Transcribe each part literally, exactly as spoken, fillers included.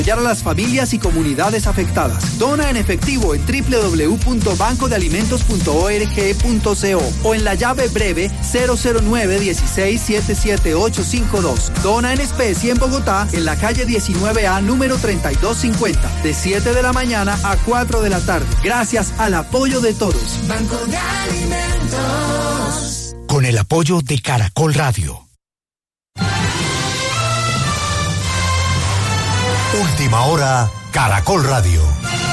a las familias y comunidades afectadas. Dona en efectivo en doble u doble u doble u punto banco de alimentos punto org punto co o en la llave breve cero cero nueve dieciséis setenta y siete ochocientos cincuenta y dos. Dona en especie en Bogotá, en la calle diecinueve A, número treinta y dos cincuenta, de siete de la mañana a cuatro de la tarde. Gracias al apoyo de todos. Banco de Alimentos. Con el apoyo de Caracol Radio. Última hora, Caracol Radio.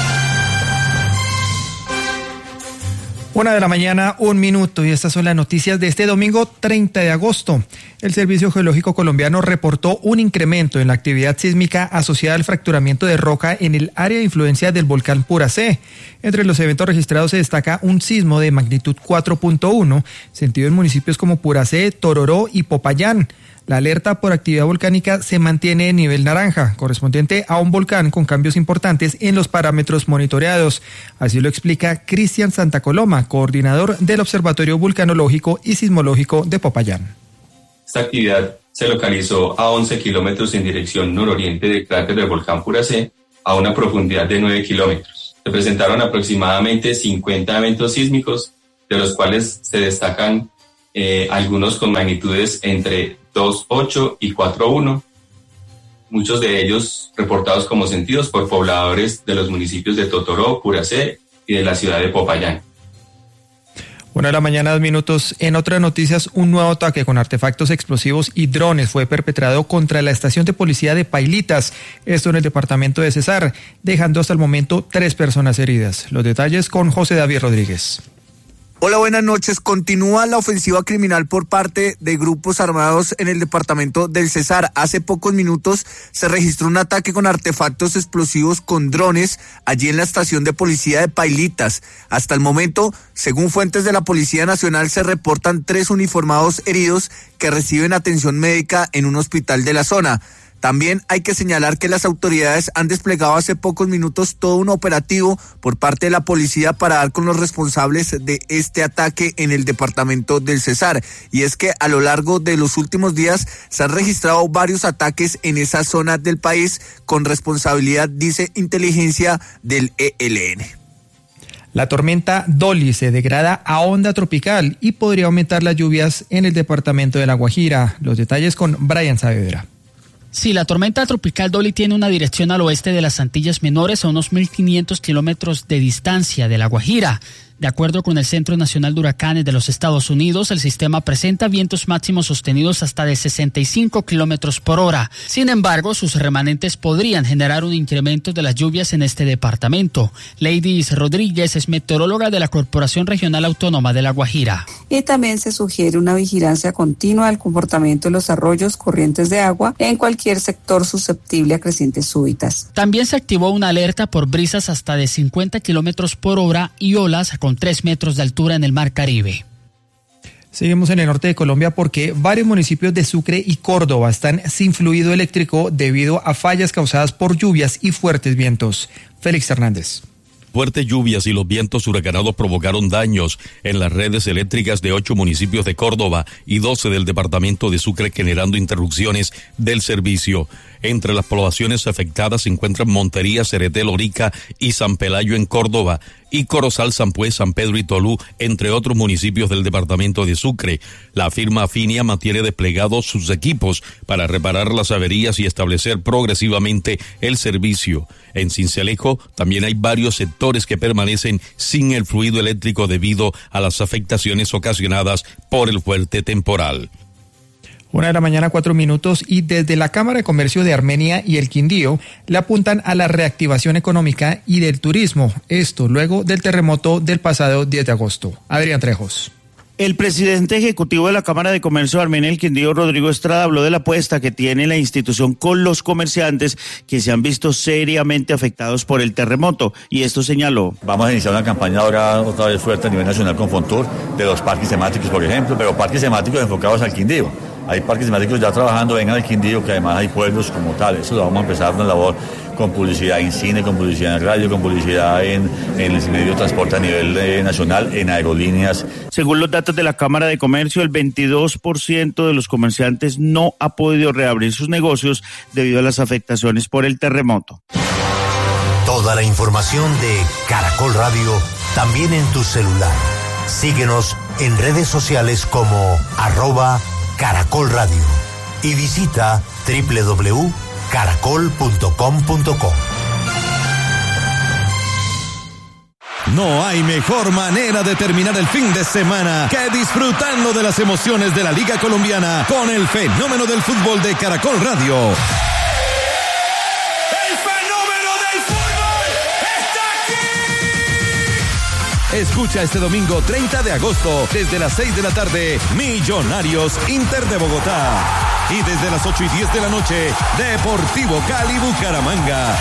Una de la mañana, un minuto, y estas son las noticias de este domingo treinta de agosto. El Servicio Geológico Colombiano reportó un incremento en la actividad sísmica asociada al fracturamiento de roca en el área de influencia del volcán Puracé. Entre los eventos registrados se destaca un sismo de magnitud cuatro punto uno, sentido en municipios como Puracé, Tororó y Popayán. La alerta por actividad volcánica se mantiene en nivel naranja, correspondiente a un volcán con cambios importantes en los parámetros monitoreados. Así lo explica Cristian Santa Coloma, coordinador del Observatorio Vulcanológico y Sismológico de Popayán. Esta actividad se localizó a once kilómetros en dirección nororiente del cráter del volcán Puracé, a una profundidad de nueve kilómetros. Se presentaron aproximadamente cincuenta eventos sísmicos, de los cuales se destacan eh, algunos con magnitudes entre dos punto ocho y cuatro punto uno, muchos de ellos reportados como sentidos por pobladores de los municipios de Totoró, Puracé y de la ciudad de Popayán. Una de la mañana, dos minutos. En otras noticias, un nuevo ataque con artefactos explosivos y drones fue perpetrado contra la estación de policía de Pailitas, esto en el departamento de Cesar, dejando hasta el momento tres personas heridas. Los detalles con José David Rodríguez. Hola, buenas noches. Continúa la ofensiva criminal por parte de grupos armados en el departamento del Cesar. Hace pocos minutos se registró un ataque con artefactos explosivos con drones allí en la estación de policía de Pailitas. Hasta el momento, según fuentes de la Policía Nacional, se reportan tres uniformados heridos que reciben atención médica en un hospital de la zona. También hay que señalar que las autoridades han desplegado hace pocos minutos todo un operativo por parte de la policía para dar con los responsables de este ataque en el departamento del Cesar. Y es que a lo largo de los últimos días se han registrado varios ataques en esa zona del país con responsabilidad, dice inteligencia, del E L N. La tormenta Dolly se degrada a onda tropical y podría aumentar las lluvias en el departamento de La Guajira. Los detalles con Brian Saavedra. Sí, la tormenta tropical Dolly tiene una dirección al oeste de las Antillas Menores a unos mil quinientos kilómetros de distancia de La Guajira. De acuerdo con el Centro Nacional de Huracanes de los Estados Unidos, el sistema presenta vientos máximos sostenidos hasta de sesenta y cinco kilómetros por hora. Sin embargo, sus remanentes podrían generar un incremento de las lluvias en este departamento. Leidis Rodríguez es meteoróloga de la Corporación Regional Autónoma de La Guajira. Y también se sugiere una vigilancia continua del comportamiento de los arroyos, corrientes de agua en cualquier sector susceptible a crecientes súbitas. También se activó una alerta por brisas hasta de cincuenta kilómetros por hora y olas con tres metros de altura en el Mar Caribe. Seguimos en el norte de Colombia porque varios municipios de Sucre y Córdoba están sin fluido eléctrico debido a fallas causadas por lluvias y fuertes vientos. Félix Hernández. Fuertes lluvias y los vientos huracanados provocaron daños en las redes eléctricas de ocho municipios de Córdoba y doce del departamento de Sucre, generando interrupciones del servicio. Entre las poblaciones afectadas se encuentran Montería, Cereté, Lorica y San Pelayo en Córdoba, y Corozal, Sampué, San Pedro y Tolú, entre otros municipios del departamento de Sucre. La firma Afinia mantiene desplegados sus equipos para reparar las averías y establecer progresivamente el servicio. En Cincelejo también hay varios sectores que permanecen sin el fluido eléctrico debido a las afectaciones ocasionadas por el fuerte temporal. Una de la mañana, cuatro minutos, y desde la Cámara de Comercio de Armenia y el Quindío le apuntan a la reactivación económica y del turismo. Esto luego del terremoto del pasado diez de agosto. Adrián Trejos. El presidente ejecutivo de la Cámara de Comercio de Armenia y el Quindío, Rodrigo Estrada, habló de la apuesta que tiene la institución con los comerciantes que se han visto seriamente afectados por el terremoto, y esto señaló. Vamos a iniciar una campaña ahora otra vez fuerte a nivel nacional con Fontur, de los parques temáticos, por ejemplo, pero parques temáticos enfocados al Quindío. hay parques temáticos ya trabajando, vengan al Quindío, que además hay pueblos como tal. Eso lo vamos a empezar una labor con publicidad en cine, con publicidad en radio, con publicidad en, en el medio de transporte a nivel eh, nacional, en aerolíneas. Según los datos de la Cámara de Comercio, el veintidós por ciento de los comerciantes no ha podido reabrir sus negocios debido a las afectaciones por el terremoto. Toda la información de Caracol Radio también en tu celular. Síguenos en redes sociales como arroba Caracol Radio y visita doble u doble u doble u punto caracol punto com punto co. No hay mejor manera de terminar el fin de semana que disfrutando de las emociones de la Liga Colombiana con el fenómeno del fútbol de Caracol Radio. ¡El fenómeno del fútbol está aquí! Escucha este domingo treinta de agosto desde las seis de la tarde Millonarios Inter de Bogotá. Y desde las ocho y diez de la noche, Deportivo Cali Bucaramanga.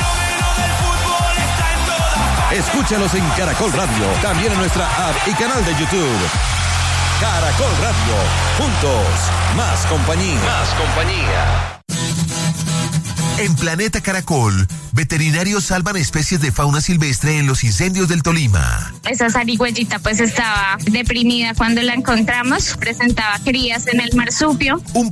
Escúchalos en Caracol Radio, también en nuestra app y canal de YouTube. Caracol Radio, juntos, más compañía. Más compañía. En Planeta Caracol, veterinarios salvan especies de fauna silvestre en los incendios del Tolima. Esa zarigüeyita pues estaba deprimida cuando la encontramos, presentaba crías en el marsupio. Un